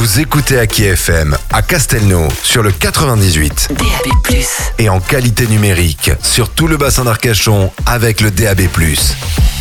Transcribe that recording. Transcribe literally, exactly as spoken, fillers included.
Vous écoutez Aki F M à Castelnau sur le quatre-vingt-dix-huit. D A B plus. Et en qualité numérique sur tout le bassin d'Arcachon avec le D A B plus.